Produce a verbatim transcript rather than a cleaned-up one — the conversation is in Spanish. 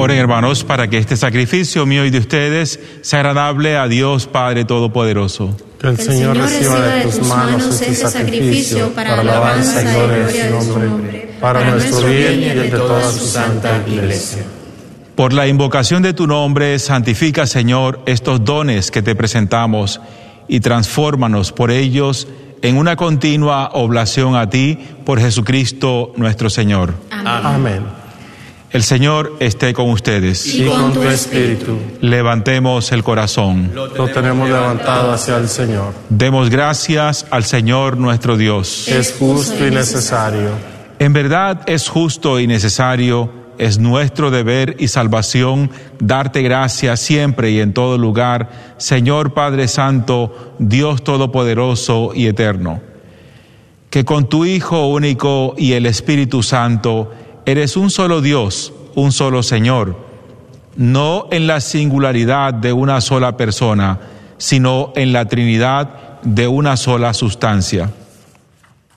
Oren, hermanos, para que este sacrificio mío y de ustedes sea agradable a Dios Padre Todopoderoso. Que el Señor reciba de tus manos este sacrificio para alabanza y gloria de su nombre, para nuestro bien y el de toda su santa Iglesia. Por la invocación de tu nombre, santifica, Señor, estos dones que te presentamos y transfórmanos por ellos en una continua oblación a ti, por Jesucristo nuestro Señor. Amén. Amén. El Señor esté con ustedes. Y con tu espíritu. Levantemos el corazón. Lo tenemos levantado hacia el Señor. Demos gracias al Señor nuestro Dios. Es justo y necesario. En verdad es justo y necesario. Es nuestro deber y salvación darte gracias siempre y en todo lugar, Señor Padre Santo, Dios Todopoderoso y Eterno, que con tu Hijo único y el Espíritu Santo eres un solo Dios, un solo Señor, no en la singularidad de una sola persona, sino en la Trinidad de una sola sustancia.